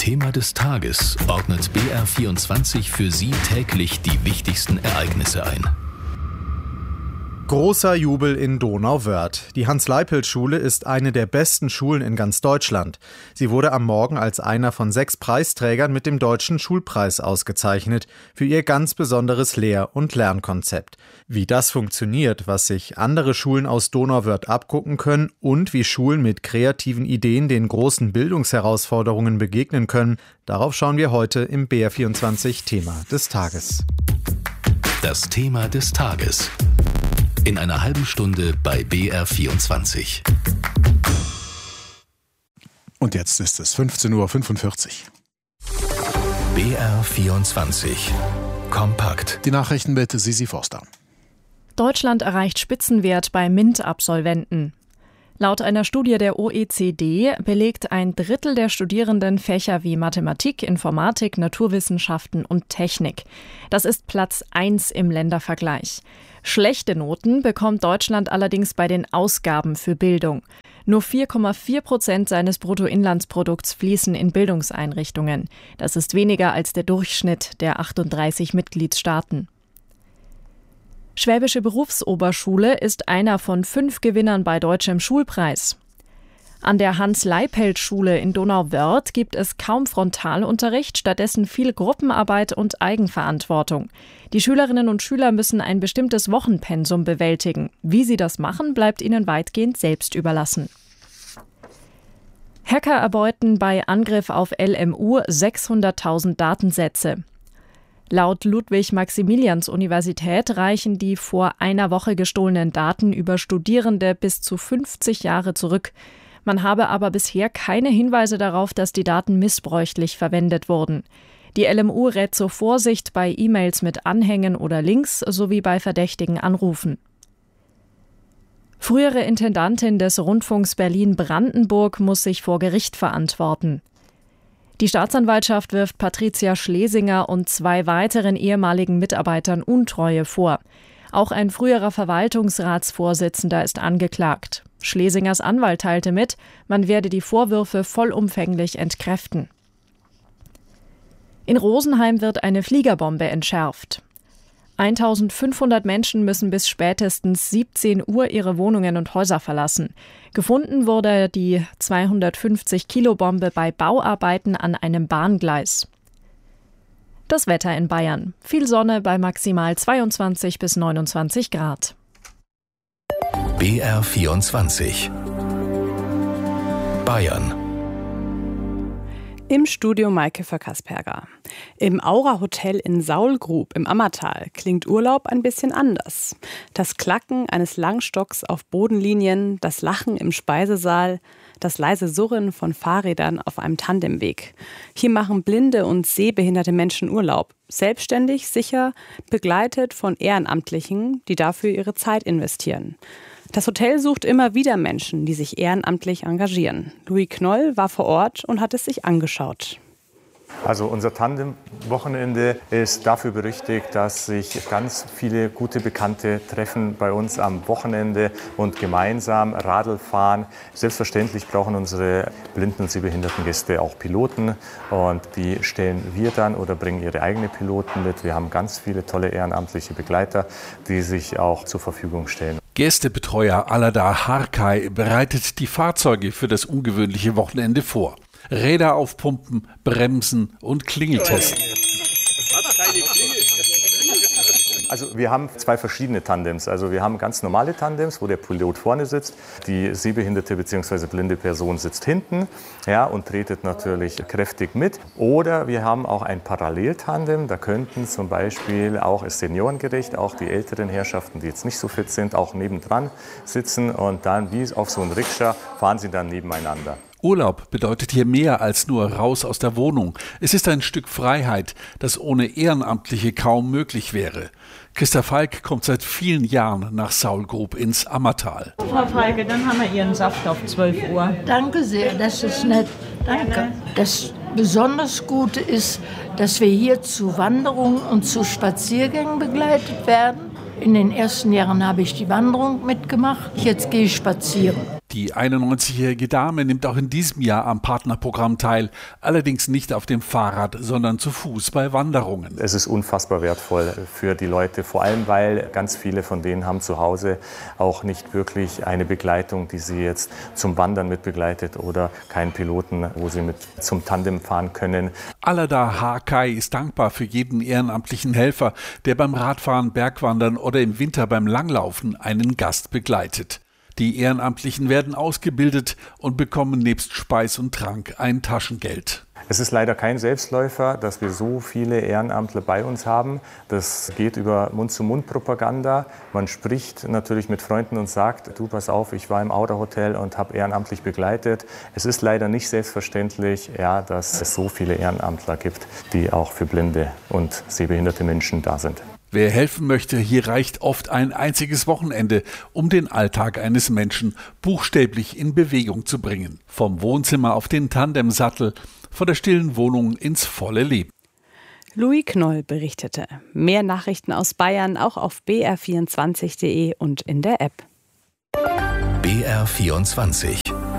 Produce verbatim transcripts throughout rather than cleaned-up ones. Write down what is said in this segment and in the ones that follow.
Thema des Tages ordnet B R vierundzwanzig für Sie täglich die wichtigsten Ereignisse ein. Großer Jubel in Donauwörth. Die Hans-Leipold-Schule ist eine der besten Schulen in ganz Deutschland. Sie wurde am Morgen als einer von sechs Preisträgern mit dem Deutschen Schulpreis ausgezeichnet für ihr ganz besonderes Lehr- und Lernkonzept. Wie das funktioniert, was sich andere Schulen aus Donauwörth abgucken können und wie Schulen mit kreativen Ideen den großen Bildungsherausforderungen begegnen können, darauf schauen wir heute im B R vierundzwanzig Thema des Tages. Das Thema des Tages. In einer halben Stunde bei B R vierundzwanzig. Und jetzt ist es fünfzehn Uhr fünfundvierzig. B R vierundzwanzig. Kompakt. Die Nachrichten mit Sisi Forster. Deutschland erreicht Spitzenwert bei MINT-Absolventen. Laut einer Studie der O E C D belegt ein Drittel der Studierenden Fächer wie Mathematik, Informatik, Naturwissenschaften und Technik. Das ist Platz eins im Ländervergleich. Schlechte Noten bekommt Deutschland allerdings bei den Ausgaben für Bildung. Nur vier Komma vier Prozent seines Bruttoinlandsprodukts fließen in Bildungseinrichtungen. Das ist weniger als der Durchschnitt der achtunddreißig Mitgliedstaaten. Schwäbische Berufsoberschule ist einer von fünf Gewinnern bei Deutschem Schulpreis. An der Hans-Leipold-Schule in Donauwörth gibt es kaum Frontalunterricht, stattdessen viel Gruppenarbeit und Eigenverantwortung. Die Schülerinnen und Schüler müssen ein bestimmtes Wochenpensum bewältigen. Wie sie das machen, bleibt ihnen weitgehend selbst überlassen. Hacker erbeuten bei Angriff auf L M U sechshunderttausend Datensätze. Laut Ludwig-Maximilians-Universität reichen die vor einer Woche gestohlenen Daten über Studierende bis zu fünfzig Jahre zurück. Man habe aber bisher keine Hinweise darauf, dass die Daten missbräuchlich verwendet wurden. Die L M U rät zur Vorsicht bei E-Mails mit Anhängen oder Links sowie bei verdächtigen Anrufen. Frühere Intendantin des Rundfunks Berlin-Brandenburg muss sich vor Gericht verantworten. Die Staatsanwaltschaft wirft Patricia Schlesinger und zwei weiteren ehemaligen Mitarbeitern Untreue vor. Auch ein früherer Verwaltungsratsvorsitzender ist angeklagt. Schlesingers Anwalt teilte mit, man werde die Vorwürfe vollumfänglich entkräften. In Rosenheim wird eine Fliegerbombe entschärft. eintausendfünfhundert Menschen müssen bis spätestens siebzehn Uhr ihre Wohnungen und Häuser verlassen. Gefunden wurde die zweihundertfünfzig Kilo Bombe bei Bauarbeiten an einem Bahngleis. Das Wetter in Bayern. Viel Sonne bei maximal zweiundzwanzig bis neunundzwanzig Grad. B R vierundzwanzig. Bayern. Im Studio Maike Verkasperger. Im Aura Hotel in Saulgrub im Ammertal klingt Urlaub ein bisschen anders. Das Klacken eines Langstocks auf Bodenlinien, das Lachen im Speisesaal, das leise Surren von Fahrrädern auf einem Tandemweg. Hier machen blinde und sehbehinderte Menschen Urlaub. Selbstständig, sicher, begleitet von Ehrenamtlichen, die dafür ihre Zeit investieren. Das Hotel sucht immer wieder Menschen, die sich ehrenamtlich engagieren. Louis Knoll war vor Ort und hat es sich angeschaut. Also unser Tandem-Wochenende ist dafür berüchtigt, dass sich ganz viele gute Bekannte treffen bei uns am Wochenende und gemeinsam Radl fahren. Selbstverständlich brauchen unsere blinden und sehbehinderten Gäste auch Piloten und die stellen wir dann oder bringen ihre eigenen Piloten mit. Wir haben ganz viele tolle ehrenamtliche Begleiter, die sich auch zur Verfügung stellen. Gästebetreuer Aladar Harkay bereitet die Fahrzeuge für das ungewöhnliche Wochenende vor. Räder aufpumpen, bremsen und Klingeltesten. Also wir haben zwei verschiedene Tandems. Also wir haben ganz normale Tandems, wo der Pilot vorne sitzt, die sehbehinderte bzw. blinde Person sitzt hinten, ja, und tretet natürlich kräftig mit. Oder wir haben auch ein Paralleltandem, da könnten zum Beispiel auch ist seniorengerecht, auch die älteren Herrschaften, die jetzt nicht so fit sind, auch nebendran sitzen und dann wie auf so einem Rikscha fahren sie dann nebeneinander. Urlaub bedeutet hier mehr als nur raus aus der Wohnung. Es ist ein Stück Freiheit, das ohne Ehrenamtliche kaum möglich wäre. Christa Falk kommt seit vielen Jahren nach Saulgrub ins Ammertal. Frau Falke, dann haben wir Ihren Saft auf zwölf Uhr. Danke sehr, das ist nett. Danke. Das besonders Gute ist, dass wir hier zu Wanderungen und zu Spaziergängen begleitet werden. In den ersten Jahren habe ich die Wanderung mitgemacht. Jetzt gehe ich spazieren. Die einundneunzigjährige Dame nimmt auch in diesem Jahr am Partnerprogramm teil, allerdings nicht auf dem Fahrrad, sondern zu Fuß bei Wanderungen. Es ist unfassbar wertvoll für die Leute, vor allem weil ganz viele von denen haben zu Hause auch nicht wirklich eine Begleitung, die sie jetzt zum Wandern mit begleitet oder keinen Piloten, wo sie mit zum Tandem fahren können. Alada Hakai ist dankbar für jeden ehrenamtlichen Helfer, der beim Radfahren, Bergwandern oder im Winter beim Langlaufen einen Gast begleitet. Die Ehrenamtlichen werden ausgebildet und bekommen nebst Speis und Trank ein Taschengeld. Es ist leider kein Selbstläufer, dass wir so viele Ehrenamtler bei uns haben. Das geht über Mund-zu-Mund-Propaganda. Man spricht natürlich mit Freunden und sagt, du, pass auf, ich war im Aura-Hotel und habe ehrenamtlich begleitet. Es ist leider nicht selbstverständlich, ja, dass es so viele Ehrenamtler gibt, die auch für blinde und sehbehinderte Menschen da sind. Wer helfen möchte, hier reicht oft ein einziges Wochenende, um den Alltag eines Menschen buchstäblich in Bewegung zu bringen. Vom Wohnzimmer auf den Tandemsattel, von der stillen Wohnung ins volle Leben. Louis Knoll berichtete. Mehr Nachrichten aus Bayern auch auf b r vierundzwanzig punkt de und in der App. B R vierundzwanzig.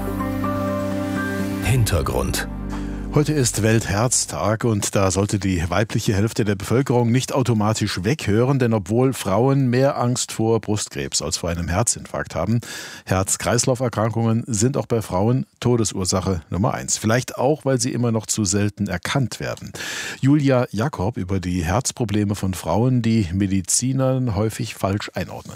Hintergrund. Heute ist Weltherztag und da sollte die weibliche Hälfte der Bevölkerung nicht automatisch weghören, denn obwohl Frauen mehr Angst vor Brustkrebs als vor einem Herzinfarkt haben, Herz-Kreislauf-Erkrankungen sind auch bei Frauen Todesursache Nummer eins. Vielleicht auch, weil sie immer noch zu selten erkannt werden. Julia Jakob über die Herzprobleme von Frauen, die Medizinern häufig falsch einordnen.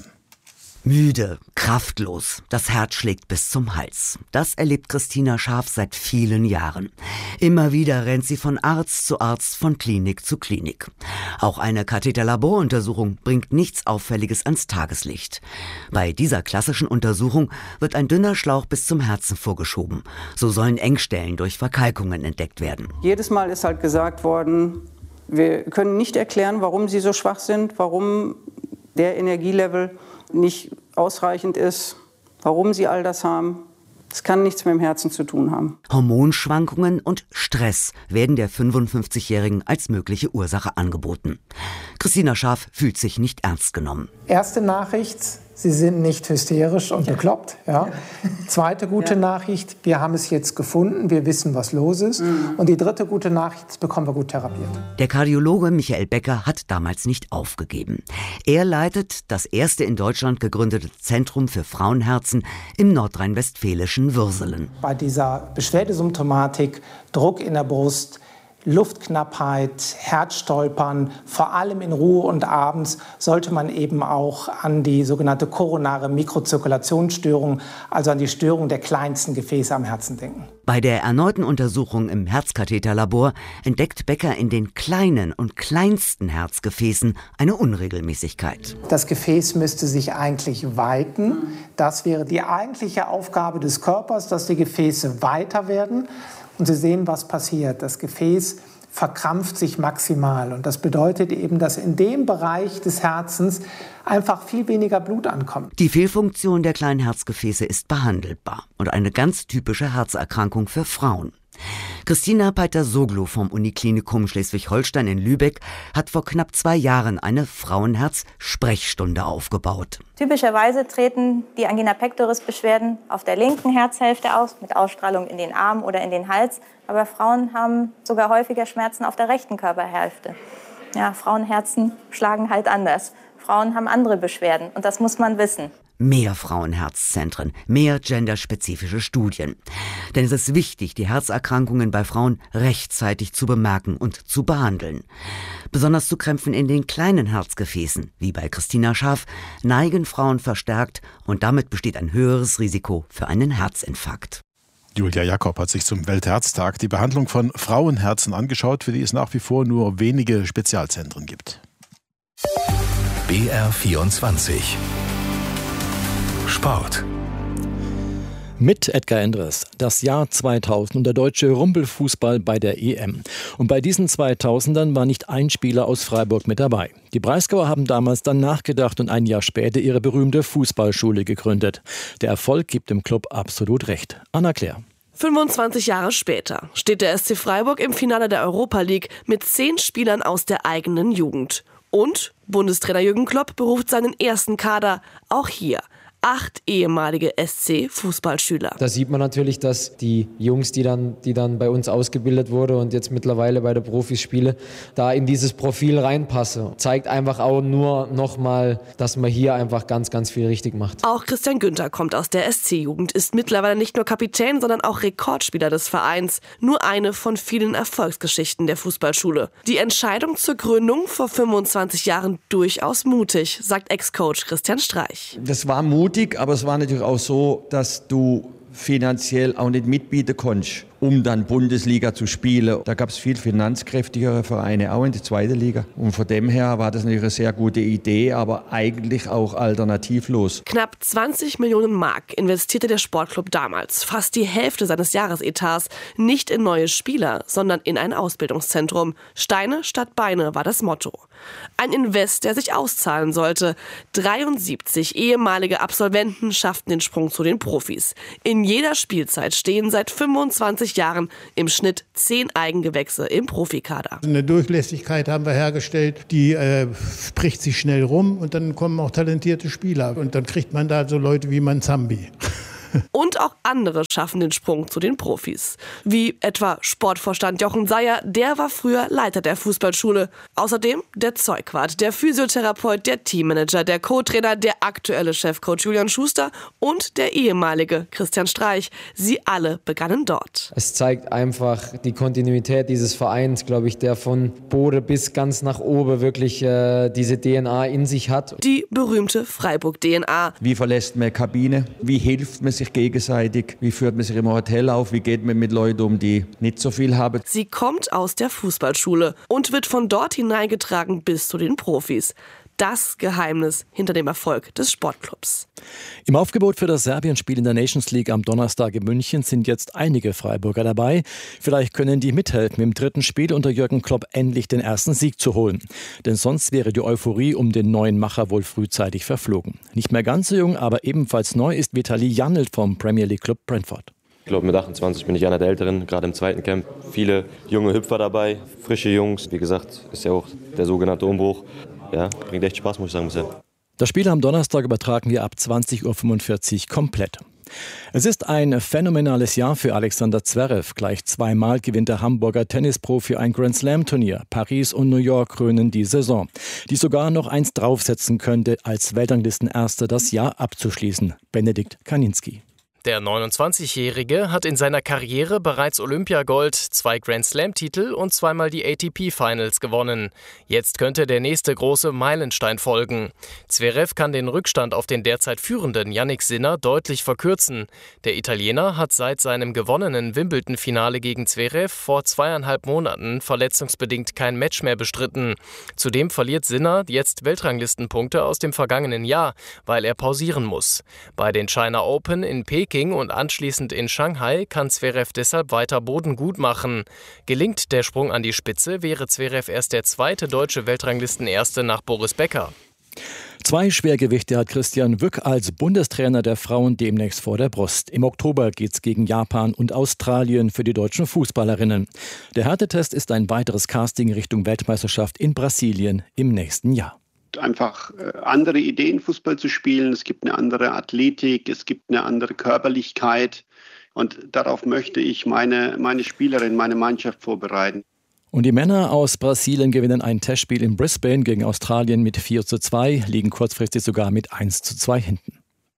Müde, kraftlos, das Herz schlägt bis zum Hals. Das erlebt Christina Scharf seit vielen Jahren. Immer wieder rennt sie von Arzt zu Arzt, von Klinik zu Klinik. Auch eine Katheterlaboruntersuchung bringt nichts Auffälliges ans Tageslicht. Bei dieser klassischen Untersuchung wird ein dünner Schlauch bis zum Herzen vorgeschoben. So sollen Engstellen durch Verkalkungen entdeckt werden. Jedes Mal ist halt gesagt worden, wir können nicht erklären, warum sie so schwach sind, warum der Energielevel nicht ausreichend ist, warum sie all das haben. Das kann nichts mit dem Herzen zu tun haben. Hormonschwankungen und Stress werden der fünfundfünfzigjährigen als mögliche Ursache angeboten. Christina Scharf fühlt sich nicht ernst genommen. Erste Nachricht, Sie sind nicht hysterisch und bekloppt. Ja. Zweite gute ja. Nachricht, wir haben es jetzt gefunden, wir wissen, was los ist. Mhm. Und die dritte gute Nachricht, das bekommen wir gut therapiert. Der Kardiologe Michael Becker hat damals nicht aufgegeben. Er leitet das erste in Deutschland gegründete Zentrum für Frauenherzen im nordrhein-westfälischen Würselen. Bei dieser Beschwerdesymptomatik, Druck in der Brust, Luftknappheit, Herzstolpern, vor allem in Ruhe und abends sollte man eben auch an die sogenannte koronare Mikrozirkulationsstörung, also an die Störung der kleinsten Gefäße am Herzen denken. Bei der erneuten Untersuchung im Herzkatheterlabor entdeckt Becker in den kleinen und kleinsten Herzgefäßen eine Unregelmäßigkeit. Das Gefäß müsste sich eigentlich weiten. Das wäre die eigentliche Aufgabe des Körpers, dass die Gefäße weiter werden. Und Sie sehen, was passiert. Das Gefäß verkrampft sich maximal. Und das bedeutet eben, dass in dem Bereich des Herzens einfach viel weniger Blut ankommt. Die Fehlfunktion der kleinen Herzgefäße ist behandelbar und eine ganz typische Herzerkrankung für Frauen. Christina Peiter-Soglu vom Uniklinikum Schleswig-Holstein in Lübeck hat vor knapp zwei Jahren eine Frauenherz-Sprechstunde aufgebaut. Typischerweise treten die Angina pectoris-Beschwerden auf der linken Herzhälfte aus, mit Ausstrahlung in den Arm oder in den Hals. Aber Frauen haben sogar häufiger Schmerzen auf der rechten Körperhälfte. Ja, Frauenherzen schlagen halt anders. Frauen haben andere Beschwerden und das muss man wissen. Mehr Frauenherzzentren, mehr genderspezifische Studien. Denn es ist wichtig, die Herzerkrankungen bei Frauen rechtzeitig zu bemerken und zu behandeln. Besonders zu Krämpfen in den kleinen Herzgefäßen, wie bei Christina Scharf, neigen Frauen verstärkt und damit besteht ein höheres Risiko für einen Herzinfarkt. Julia Jakob hat sich zum Weltherztag die Behandlung von Frauenherzen angeschaut, für die es nach wie vor nur wenige Spezialzentren gibt. B R vierundzwanzig Sport. Mit Edgar Endres, das Jahr zweitausend und der deutsche Rumpelfußball bei der E M. Und bei diesen zweitausendern war nicht ein Spieler aus Freiburg mit dabei. Die Breisgauer haben damals dann nachgedacht und ein Jahr später ihre berühmte Fußballschule gegründet. Der Erfolg gibt dem Club absolut recht. Anna Claire. fünfundzwanzig Jahre später steht der S C Freiburg im Finale der Europa League mit zehn Spielern aus der eigenen Jugend. Und Bundestrainer Jürgen Klopp beruft seinen ersten Kader, auch hier. acht ehemalige S C-Fußballschüler. Da sieht man natürlich, dass die Jungs, die dann, die dann bei uns ausgebildet wurden und jetzt mittlerweile bei der Profis spielen, da in dieses Profil reinpassen. Zeigt einfach auch nur nochmal, dass man hier einfach ganz, ganz viel richtig macht. Auch Christian Günther kommt aus der S C-Jugend, ist mittlerweile nicht nur Kapitän, sondern auch Rekordspieler des Vereins. Nur eine von vielen Erfolgsgeschichten der Fußballschule. Die Entscheidung zur Gründung vor fünfundzwanzig Jahren durchaus mutig, sagt Ex-Coach Christian Streich. Das war mutig, aber es war natürlich auch so, dass du finanziell auch nicht mitbieten konntest, um dann Bundesliga zu spielen. Da gab es viel finanzkräftigere Vereine, auch in der zweiten Liga. Und von dem her war das natürlich eine sehr gute Idee, aber eigentlich auch alternativlos. Knapp zwanzig Millionen Mark investierte der Sportclub damals, fast die Hälfte seines Jahresetats, nicht in neue Spieler, sondern in ein Ausbildungszentrum. Steine statt Beine war das Motto. Ein Invest, der sich auszahlen sollte. dreiundsiebzig ehemalige Absolventen schafften den Sprung zu den Profis. In jeder Spielzeit stehen seit fünfundzwanzig Jahren im Schnitt zehn Eigengewächse im Profikader. Eine Durchlässigkeit haben wir hergestellt, die äh, spricht sich schnell rum und dann kommen auch talentierte Spieler. Und dann kriegt man da so Leute wie Manzambi. Und auch andere schaffen den Sprung zu den Profis. Wie etwa Sportvorstand Jochen Seyer, der war früher Leiter der Fußballschule. Außerdem der Zeugwart, der Physiotherapeut, der Teammanager, der Co-Trainer, der aktuelle Chefcoach Julian Schuster und der ehemalige Christian Streich. Sie alle begannen dort. Es zeigt einfach die Kontinuität dieses Vereins, glaube ich, der von Bode bis ganz nach oben wirklich äh, diese D N A in sich hat. Die berühmte Freiburg-D N A. Wie verlässt man Kabine? Wie hilft man sich gegenseitig? Wie führt man sich im Hotel auf? Wie geht man mit Leuten um, die nicht so viel haben? Sie kommt aus der Fußballschule und wird von dort hineingetragen bis zu den Profis. Das Geheimnis hinter dem Erfolg des Sportclubs. Im Aufgebot für das Serbien-Spiel in der Nations League am Donnerstag in München sind jetzt einige Freiburger dabei. Vielleicht können die mithelfen, im dritten Spiel unter Jürgen Klopp endlich den ersten Sieg zu holen. Denn sonst wäre die Euphorie um den neuen Macher wohl frühzeitig verflogen. Nicht mehr ganz so jung, aber ebenfalls neu ist Vitali Janelt vom Premier League Club Brentford. Ich glaube, mit achtundzwanzig bin ich einer der Älteren, gerade im zweiten Camp. Viele junge Hüpfer dabei, frische Jungs. Wie gesagt, ist ja auch der sogenannte Umbruch. Ja, bringt echt Spaß, muss ich sagen, bisher. Das Spiel am Donnerstag übertragen wir ab zwanzig Uhr fünfundvierzig komplett. Es ist ein phänomenales Jahr für Alexander Zverev. Gleich zweimal gewinnt der Hamburger Tennisprofi ein Grand-Slam-Turnier. Paris und New York krönen die Saison, die sogar noch eins draufsetzen könnte, als Weltranglistenerster das Jahr abzuschließen. Benedikt Kaninski. Der neunundzwanzigjährige hat in seiner Karriere bereits Olympiagold, zwei Grand-Slam-Titel und zweimal die A T P-Finals gewonnen. Jetzt könnte der nächste große Meilenstein folgen. Zverev kann den Rückstand auf den derzeit führenden Jannik Sinner deutlich verkürzen. Der Italiener hat seit seinem gewonnenen Wimbledon-Finale gegen Zverev vor zweieinhalb Monaten verletzungsbedingt kein Match mehr bestritten. Zudem verliert Sinner jetzt Weltranglistenpunkte aus dem vergangenen Jahr, weil er pausieren muss. Bei den China Open in Peking und anschließend in Shanghai kann Zverev deshalb weiter Boden gut machen. Gelingt der Sprung an die Spitze, wäre Zverev erst der zweite deutsche Weltranglistenerste nach Boris Becker. Zwei Schwergewichte hat Christian Wück als Bundestrainer der Frauen demnächst vor der Brust. Im Oktober geht's gegen Japan und Australien für die deutschen Fußballerinnen. Der Härtetest ist ein weiteres Casting Richtung Weltmeisterschaft in Brasilien im nächsten Jahr. Einfach andere Ideen, Fußball zu spielen. Es gibt eine andere Athletik, es gibt eine andere Körperlichkeit. Und darauf möchte ich meine, meine Spielerin, meine Mannschaft vorbereiten. Und die Männer aus Brasilien gewinnen ein Testspiel in Brisbane gegen Australien mit vier zu zwei, liegen kurzfristig sogar mit eins zu zwei hinten.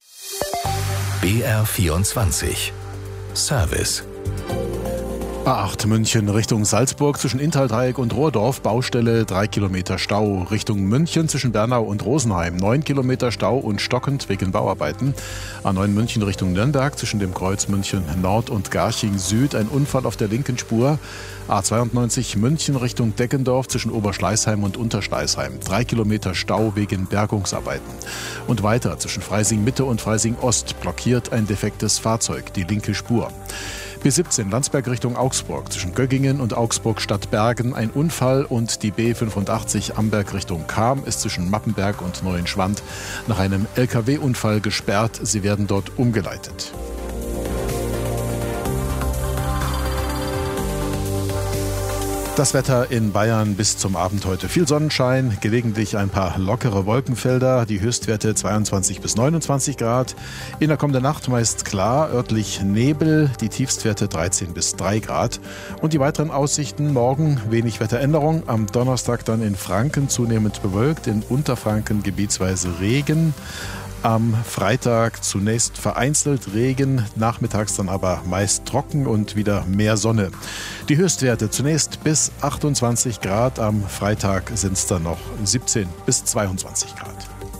B R vierundzwanzig Service. A acht München Richtung Salzburg zwischen Inntal-Dreieck und Rohrdorf, Baustelle, drei Kilometer Stau. Richtung München zwischen Bernau und Rosenheim, neun Kilometer Stau und stockend wegen Bauarbeiten. A neun München Richtung Nürnberg zwischen dem Kreuz München Nord und Garching Süd, ein Unfall auf der linken Spur. A zweiundneunzig München Richtung Deckendorf zwischen Oberschleißheim und Unterschleißheim, drei Kilometer Stau wegen Bergungsarbeiten. Und weiter zwischen Freising Mitte und Freising Ost blockiert ein defektes Fahrzeug, die linke Spur. B siebzehn Landsberg Richtung Augsburg, zwischen Göggingen und Augsburg Stadtbergen ein Unfall und die B fünfundachtzig Amberg Richtung Cham ist zwischen Mappenberg und Neuenschwand nach einem L K W-Unfall gesperrt. Sie werden dort umgeleitet. Das Wetter in Bayern bis zum Abend heute. Viel Sonnenschein, gelegentlich ein paar lockere Wolkenfelder, die Höchstwerte zweiundzwanzig bis neunundzwanzig Grad. In der kommenden Nacht meist klar, örtlich Nebel, die Tiefstwerte dreizehn bis drei Grad. Und die weiteren Aussichten: morgen wenig Wetteränderung, am Donnerstag dann in Franken zunehmend bewölkt, in Unterfranken gebietsweise Regen. Am Freitag zunächst vereinzelt Regen, nachmittags dann aber meist trocken und wieder mehr Sonne. Die Höchstwerte zunächst bis achtundzwanzig Grad, am Freitag sind es dann noch siebzehn bis zweiundzwanzig Grad.